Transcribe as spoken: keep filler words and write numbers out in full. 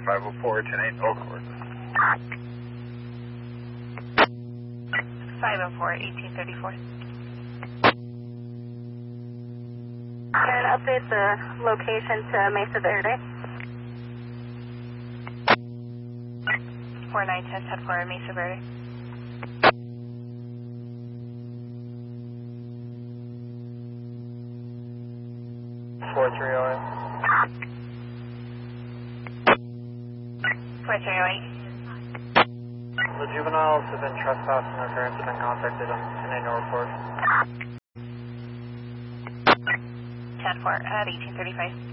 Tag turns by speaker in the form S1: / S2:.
S1: five oh four, ten eight, Oak Court.
S2: five oh four, eighteen thirty-four.
S3: Can I update the location to Mesa Verde?
S2: four nine ten, ten four, Mesa Verde.
S4: four three oh eight.
S2: four three oh eight.
S4: The juveniles have been trespassing. Their parents have been contacted on an annual report.
S2: ten four at eighteen thirty-five.